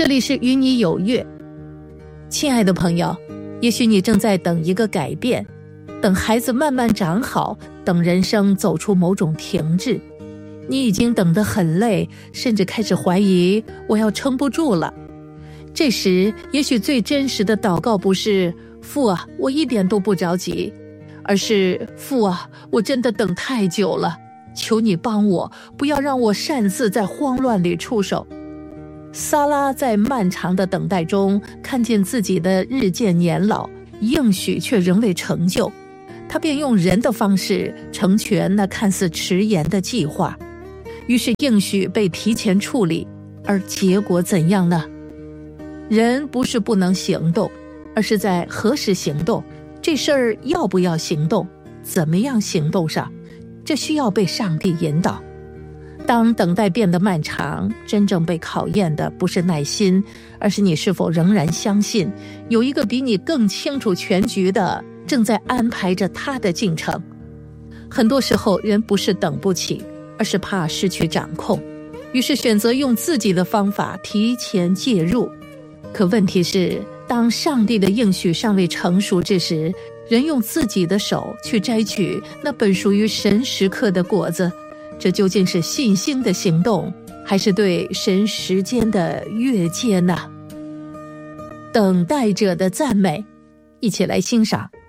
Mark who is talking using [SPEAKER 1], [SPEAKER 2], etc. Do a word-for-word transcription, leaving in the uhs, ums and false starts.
[SPEAKER 1] 这里是与你有约。亲爱的朋友，也许你正在等一个改变，等孩子慢慢长好，等人生走出某种停滞。你已经等得很累，甚至开始怀疑我要撑不住了。这时也许最真实的祷告不是父啊，我一点都不着急，而是父啊，我真的等太久了，求你帮我，不要让我擅自在慌乱里出手。撒拉在漫长的等待中看见自己的日渐年老，应许却仍未成就，他便用人的方式成全那看似迟延的计划。于是应许被提前处理，而结果怎样呢？人不是不能行动，而是在何时行动，这事儿要不要行动，怎么样行动上，这需要被上帝引导。当等待变得漫长，真正被考验的不是耐心，而是你是否仍然相信有一个比你更清楚全局的正在安排着他的进程。很多时候人不是等不起，而是怕失去掌控，于是选择用自己的方法提前介入。可问题是，当上帝的应许尚未成熟之时，人用自己的手去摘取那本属于神时刻的果子，这究竟是信心的行动，还是对神时间的越界呢？等待者的赞美，一起来欣赏。